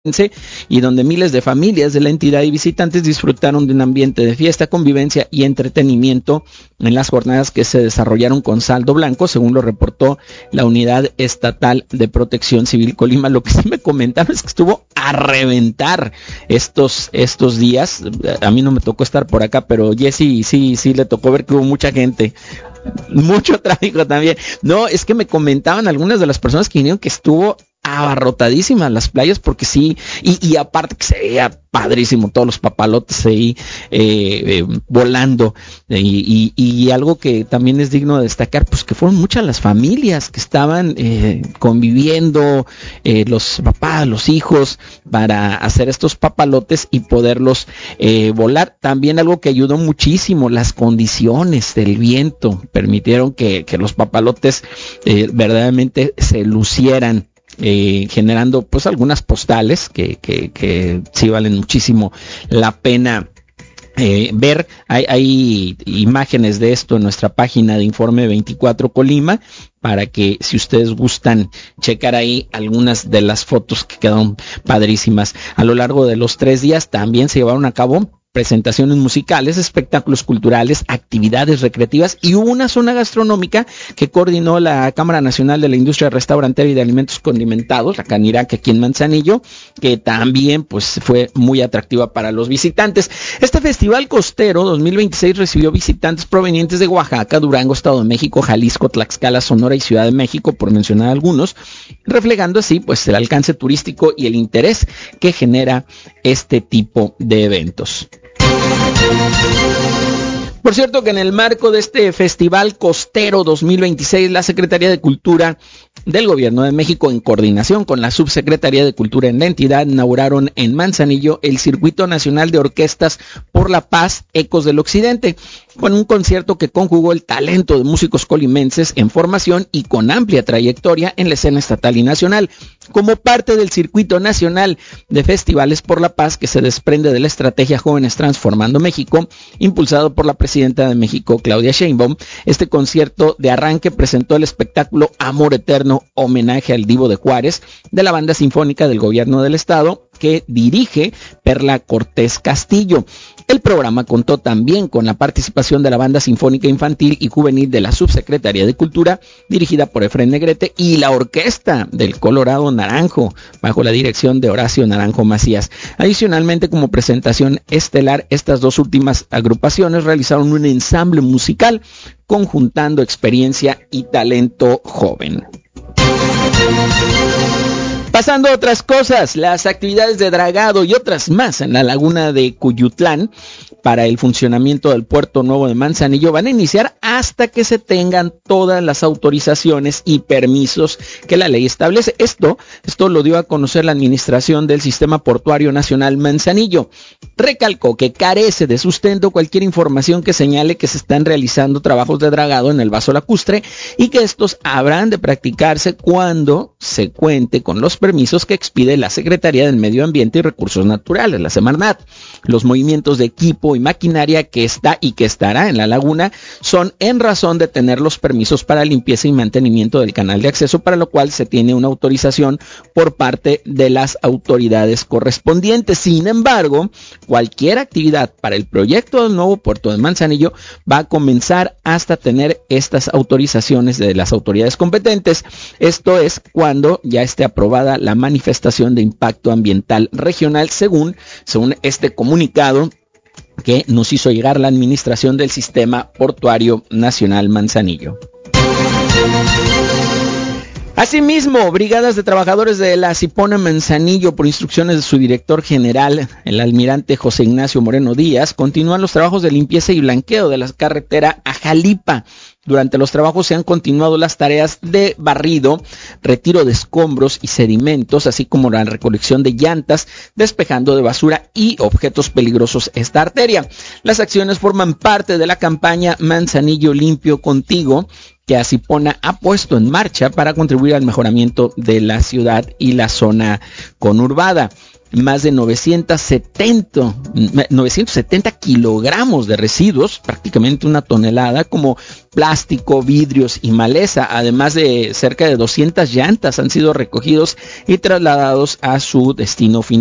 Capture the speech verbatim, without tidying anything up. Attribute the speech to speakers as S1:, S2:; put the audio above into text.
S1: y donde miles de familias de la entidad y visitantes disfrutaron de un ambiente de fiesta, convivencia y entretenimiento en las jornadas que se desarrollaron con saldo blanco, según lo reportó la Unidad Estatal de Protección Civil Colima. Lo que sí me comentaron es que estuvo a reventar estos, estos días. A mí no me tocó estar por acá, pero Jessy sí, sí le tocó ver que hubo mucha gente. Mucho tráfico también. No, es que me comentaban algunas de las personas que vinieron que estuvo abarrotadísimas las playas, porque sí, y, y aparte que se veía padrísimo, todos los papalotes ahí eh, eh, volando, y, y, y algo que también es digno de destacar, pues que fueron muchas las familias que estaban eh, conviviendo, eh, los papás, los hijos, para hacer estos papalotes y poderlos eh, volar. También algo que ayudó muchísimo, las condiciones del viento permitieron que, que los papalotes eh, verdaderamente se lucieran. Eh, generando pues algunas postales que, que, que sí valen muchísimo la pena eh, ver. Hay, hay imágenes de esto en nuestra página de Informe veinticuatro Colima, para que si ustedes gustan checar ahí algunas de las fotos que quedaron padrísimas. A lo largo de los tres días también se llevaron a cabo presentaciones musicales, espectáculos culturales, actividades recreativas y hubo una zona gastronómica que coordinó la Cámara Nacional de la Industria Restaurantera y de Alimentos Condimentados, la Canirac, aquí en Manzanillo, que también pues fue muy atractiva para los visitantes. Este Festival Costero dos mil veintiséis recibió visitantes provenientes de Oaxaca, Durango, Estado de México, Jalisco, Tlaxcala, Sonora y Ciudad de México, por mencionar algunos, reflejando así pues el alcance turístico y el interés que genera este tipo de eventos. Por cierto que en el marco de este Festival Costero dos mil veintiséis, la Secretaría de Cultura del Gobierno de México, en coordinación con la Subsecretaría de Cultura en la entidad, inauguraron en Manzanillo el Circuito Nacional de Orquestas por la Paz, Ecos del Occidente, con un concierto que conjugó el talento de músicos colimenses en formación y con amplia trayectoria en la escena estatal y nacional, como parte del Circuito Nacional de Festivales por la Paz que se desprende de la estrategia Jóvenes Transformando México, impulsado por la presidenta de México, Claudia Sheinbaum. Este concierto de arranque presentó el espectáculo Amor Eterno, homenaje al Divo de Juárez, de la Banda Sinfónica del Gobierno del Estado, que dirige Perla Cortés Castillo. El programa contó también con la participación de la Banda Sinfónica Infantil y Juvenil de la Subsecretaría de Cultura, dirigida por Efrén Negrete, y la Orquesta del Colorado Naranjo, bajo la dirección de Horacio Naranjo Macías. Adicionalmente, como presentación estelar, estas dos últimas agrupaciones realizaron un ensamble musical conjuntando experiencia y talento joven. Pasando a otras cosas, las actividades de dragado y otras más en la laguna de Cuyutlán para el funcionamiento del Puerto Nuevo de Manzanillo van a iniciar hasta que se tengan todas las autorizaciones y permisos que la ley establece. Esto, esto lo dio a conocer la Administración del Sistema Portuario Nacional Manzanillo. Recalcó que carece de sustento cualquier información que señale que se están realizando trabajos de dragado en el vaso lacustre y que estos habrán de practicarse cuando se cuente con los permisos que expide la Secretaría del Medio Ambiente y Recursos Naturales, la Semarnat. Los movimientos de equipo y maquinaria que está y que estará en la laguna son en razón de tener los permisos para limpieza y mantenimiento del canal de acceso, para lo cual se tiene una autorización por parte de las autoridades correspondientes. Sin embargo, cualquier actividad para el proyecto del nuevo puerto de Manzanillo va a comenzar hasta tener estas autorizaciones de las autoridades competentes. Esto es cuando ya esté aprobada la manifestación de impacto ambiental regional, según, según este comunicado que nos hizo llegar la Administración del Sistema Portuario Nacional Manzanillo. Asimismo, brigadas de trabajadores de la Cipona Manzanillo, por instrucciones de su director general, el almirante José Ignacio Moreno Díaz, continúan los trabajos de limpieza y blanqueo de la carretera a Jalipa. Durante los trabajos se han continuado las tareas de barrido, retiro de escombros y sedimentos, así como la recolección de llantas, despejando de basura y objetos peligrosos esta arteria. Las acciones forman parte de la campaña Manzanillo Limpio Contigo, que Acipona ha puesto en marcha para contribuir al mejoramiento de la ciudad y la zona conurbada. más de novecientos setenta kilogramos de residuos, prácticamente una tonelada, como plástico, vidrios y maleza, además de cerca de doscientas llantas han sido recogidos y trasladados a su destino final.